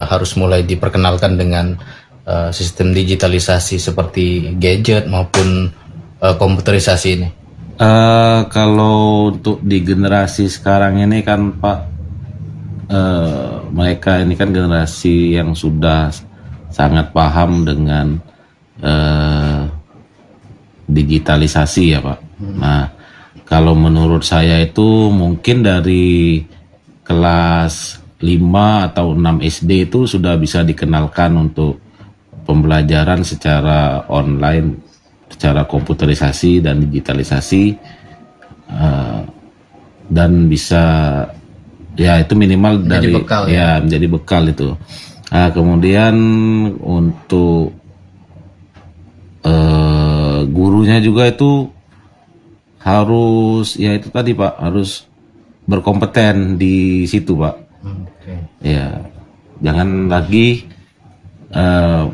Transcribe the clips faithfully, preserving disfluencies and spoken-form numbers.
harus mulai diperkenalkan dengan uh, sistem digitalisasi seperti gadget maupun uh, komputerisasi ini? Uh, kalau untuk di generasi sekarang ini kan Pak, uh, mereka ini kan generasi yang sudah sangat paham dengan uh, digitalisasi ya Pak. Hmm. Nah, kalau menurut saya itu mungkin dari kelas lima atau enam S D itu sudah bisa dikenalkan untuk pembelajaran secara online, secara komputerisasi dan digitalisasi, uh, dan bisa ya itu minimal menjadi dari bekal, ya, ya menjadi bekal itu. Nah, kemudian untuk uh, gurunya juga itu harus ya itu tadi Pak, harus berkompeten di situ Pak. Okay. Ya jangan lagi uh,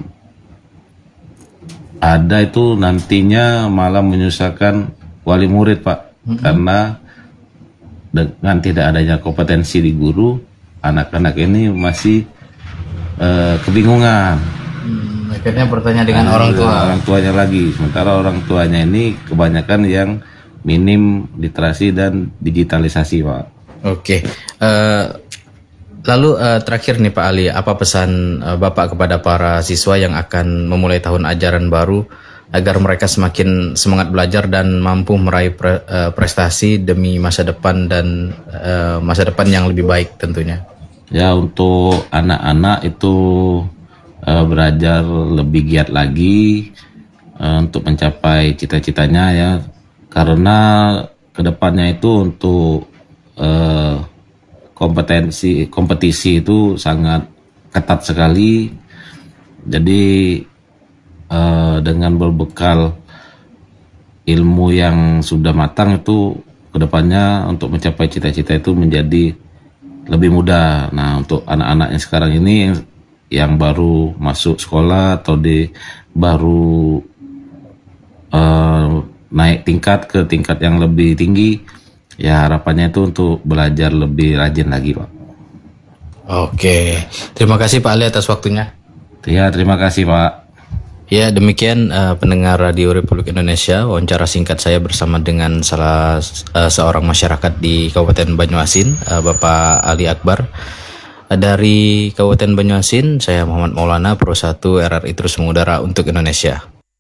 ada itu nantinya malah menyusahkan wali murid Pak, mm-hmm. karena dengan tidak adanya kompetensi di guru, anak-anak ini masih uh, kebingungan. Hmm, akhirnya bertanya dengan nah, orang tua. Orang tuanya lagi, sementara orang tuanya ini kebanyakan yang minim literasi dan digitalisasi Pak. Oke. Okay. Uh, Lalu uh, terakhir nih Pak Ali, apa pesan uh, Bapak kepada para siswa yang akan memulai tahun ajaran baru agar mereka semakin semangat belajar dan mampu meraih pre, uh, prestasi demi masa depan dan uh, masa depan yang lebih baik tentunya? Ya, untuk anak-anak itu uh, belajar lebih giat lagi uh, untuk mencapai cita-citanya ya, karena kedepannya itu untuk uh, kompetensi kompetisi itu sangat ketat sekali. Jadi eh, dengan berbekal ilmu yang sudah matang itu kedepannya untuk mencapai cita-cita itu menjadi lebih mudah. Nah, untuk anak-anak yang sekarang ini yang, yang baru masuk sekolah atau di baru eh, naik tingkat ke tingkat yang lebih tinggi, ya harapannya itu untuk belajar lebih rajin lagi Pak. Oke, terima kasih Pak Ali atas waktunya. Ya, terima kasih Pak. Ya, demikian uh, pendengar Radio Republik Indonesia, wawancara singkat saya bersama dengan salah uh, seorang masyarakat di Kabupaten Banyuasin, uh, Bapak Ali Akbar. Uh, dari Kabupaten Banyuasin, saya Muhammad Maulana, Pro satu R R I Terus Mengudara untuk Indonesia.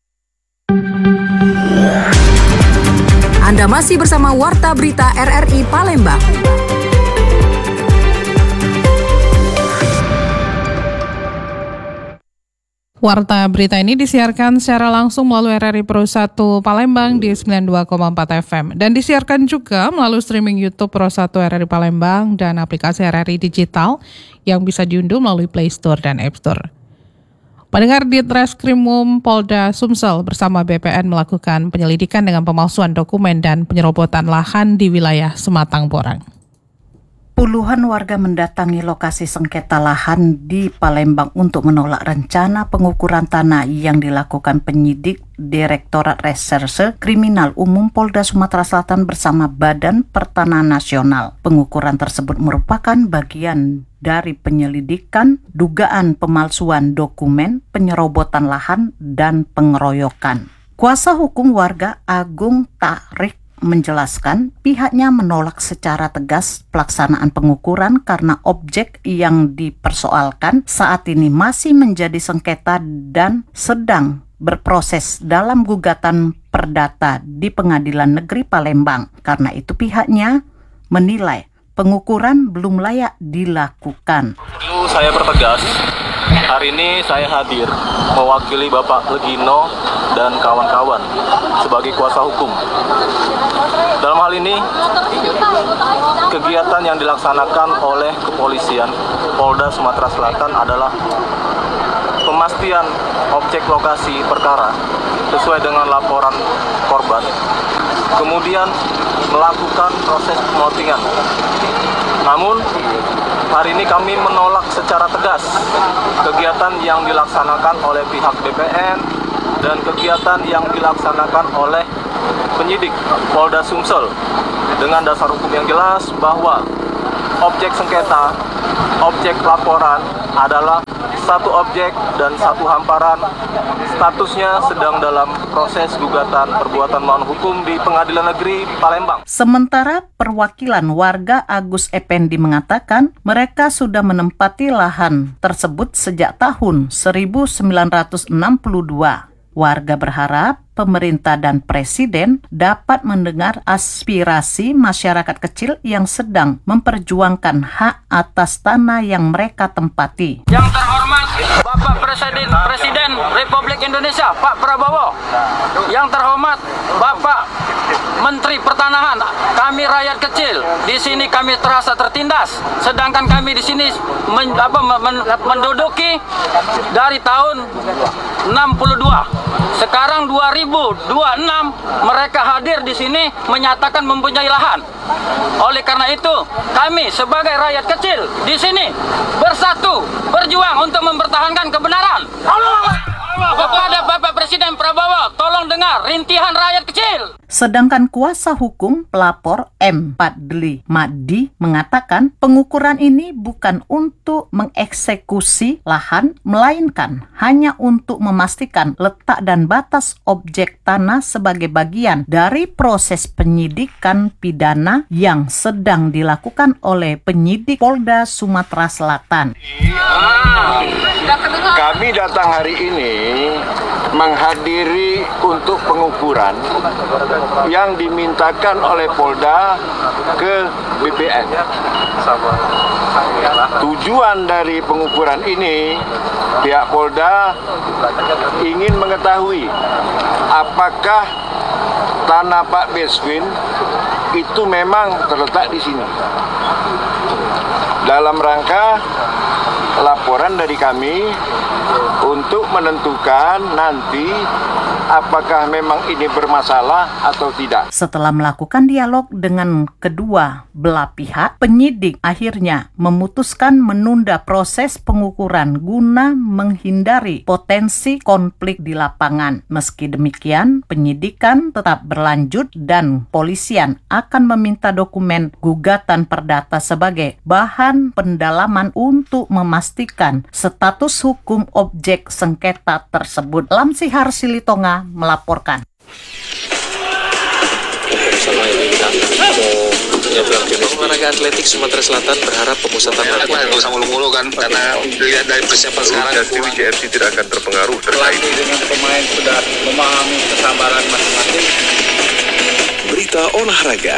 Anda masih bersama Warta Berita R R I Palembang. Warta Berita ini disiarkan secara langsung melalui R R I Pro satu Palembang di sembilan puluh dua koma empat F M dan disiarkan juga melalui streaming YouTube Pro satu R R I Palembang dan aplikasi R R I Digital yang bisa diunduh melalui Play Store dan App Store. Pendengar, Ditreskrimum Polda Sumsel bersama B P N melakukan penyelidikan dengan pemalsuan dokumen dan penyerobotan lahan di wilayah Sematang Borang. Puluhan warga mendatangi lokasi sengketa lahan di Palembang untuk menolak rencana pengukuran tanah yang dilakukan penyidik Direktorat Reserse Kriminal Umum Polda Sumatera Selatan bersama Badan Pertanahan Nasional. Pengukuran tersebut merupakan bagian dari penyelidikan dugaan pemalsuan dokumen, penyerobotan lahan, dan pengeroyokan. Kuasa hukum warga Agung Tarik menjelaskan pihaknya menolak secara tegas pelaksanaan pengukuran karena objek yang dipersoalkan saat ini masih menjadi sengketa dan sedang berproses dalam gugatan perdata di Pengadilan Negeri Palembang. Karena itu pihaknya menilai pengukuran belum layak dilakukan. Perlu saya pertegas, hari ini saya hadir mewakili Bapak Legino dan kawan-kawan sebagai kuasa hukum. Dalam hal ini, kegiatan yang dilaksanakan oleh kepolisian Polda Sumatera Selatan adalah pemastian objek lokasi perkara sesuai dengan laporan korban, kemudian melakukan proses pemotingan. Namun, hari ini kami menolak secara tegas kegiatan yang dilaksanakan oleh pihak B P N dan kegiatan yang dilaksanakan oleh penyidik Polda Sumsel dengan dasar hukum yang jelas bahwa objek sengketa, objek laporan adalah satu objek dan satu hamparan. Statusnya sedang dalam proses gugatan perbuatan melawan hukum di Pengadilan Negeri Palembang. Sementara perwakilan warga Agus Effendi mengatakan mereka sudah menempati lahan tersebut sejak tahun seribu sembilan ratus enam puluh dua. Warga berharap pemerintah dan presiden dapat mendengar aspirasi masyarakat kecil yang sedang memperjuangkan hak atas tanah yang mereka tempati. Yang terhormat Bapak Presiden Presiden Republik Indonesia Pak Prabowo, yang terhormat Bapak Menteri Pertanahan, kami rakyat kecil di sini kami terasa tertindas, sedangkan kami di sini men, apa, men, menduduki dari tahun enam puluh dua. Sekarang dua ribu dua puluh enam mereka hadir di sini menyatakan mempunyai lahan. Oleh karena itu, kami sebagai rakyat kecil di sini bersatu berjuang untuk mempertahankan kebenaran. Kepada Bapak Presiden Prabowo, tolong dengar rintihan rakyat kecil. Sedangkan kuasa hukum pelapor M. Padli Madi mengatakan pengukuran ini bukan untuk mengeksekusi lahan, melainkan hanya untuk memastikan letak dan batas objek tanah sebagai bagian dari proses penyidikan pidana yang sedang dilakukan oleh penyidik Polda Sumatera Selatan. Kami datang hari ini menghadiri untuk pengukuran yang dimintakan oleh Polda ke B P N. Tujuan dari pengukuran ini, pihak Polda ingin mengetahui apakah tanah Pak Beswin itu memang terletak di sini. Dalam rangka laporan dari kami untuk menentukan nanti apakah memang ini bermasalah atau tidak. Setelah melakukan dialog dengan kedua belah pihak, penyidik akhirnya memutuskan menunda proses pengukuran guna menghindari potensi konflik di lapangan. Meski demikian, penyidikan tetap berlanjut dan polisian akan meminta dokumen gugatan perdata sebagai bahan pendalaman untuk memastikan status hukum objek sengketa tersebut. Lamsi Harsilitonga melaporkan. Olahraga atletik Sumatera Selatan berharap pemusatan latihan nggak usah mulu-mulu kan, karena dilihat dari persiapan sekarang J R C tidak akan terpengaruh terkait dengan pemain sudah memahami kesabaran masing-masing. Berita olahraga.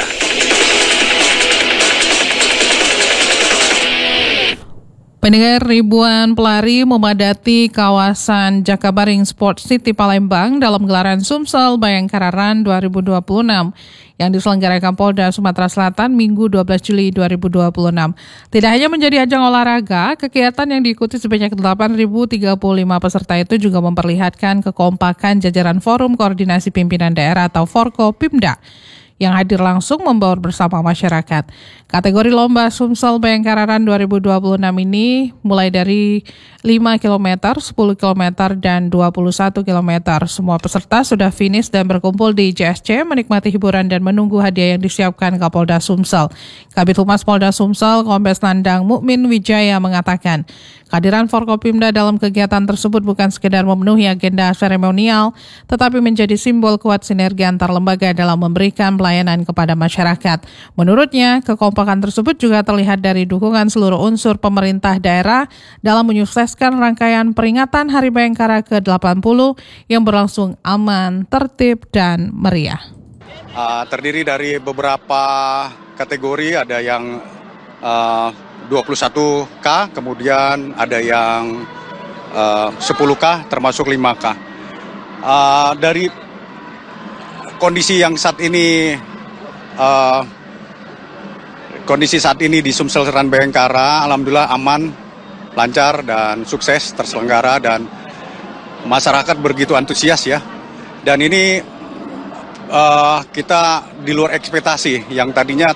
Pendengar, ribuan pelari memadati kawasan Jakabaring Sport City Palembang dalam gelaran Sumsel Bayangkara Run dua ribu dua puluh enam yang diselenggarakan Polda Sumatera Selatan Minggu dua belas Juli dua ribu dua puluh enam. Tidak hanya menjadi ajang olahraga, kegiatan yang diikuti sebanyak delapan ribu tiga puluh lima peserta itu juga memperlihatkan kekompakan jajaran Forum Koordinasi Pimpinan Daerah atau Forko Pimda yang hadir langsung membaur bersama masyarakat. Kategori lomba Sumsel Bayangkara Run dua ribu dua puluh enam ini mulai dari lima kilometer, sepuluh kilometer, dan dua puluh satu kilometer. Semua peserta sudah finish dan berkumpul di J S C menikmati hiburan dan menunggu hadiah yang disiapkan Kapolda Sumsel. Kabid Humas Polda Sumsel, Kombes Nandang Mukmin Wijaya mengatakan, kehadiran Forkopimda dalam kegiatan tersebut bukan sekedar memenuhi agenda seremonial, tetapi menjadi simbol kuat sinergi antar lembaga dalam memberikan pelayanan kepada masyarakat. Menurutnya, kekompakan tersebut juga terlihat dari dukungan seluruh unsur pemerintah daerah dalam menyukseskan rangkaian peringatan Hari Bayangkara ke delapan puluh yang berlangsung aman, tertib, dan meriah. Uh, terdiri dari beberapa kategori, ada yang uh, dua puluh satu K, kemudian ada yang uh, sepuluh K, termasuk lima K. Uh, dari kondisi yang saat ini, uh, kondisi saat ini di Sumsel Run Bayangkara, alhamdulillah aman, lancar, dan sukses terselenggara, dan masyarakat begitu antusias ya. Dan ini uh, kita di luar ekspektasi, yang tadinya